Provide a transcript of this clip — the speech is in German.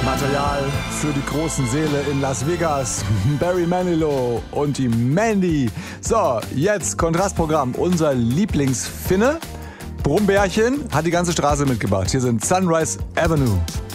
Material für die großen Seele in Las Vegas. Barry Manilow und die Mandy. So, jetzt Kontrastprogramm. Unser Lieblingsfinne, Brummbärchen, hat die ganze Straße mitgebracht. Hier sind Sunrise Avenue.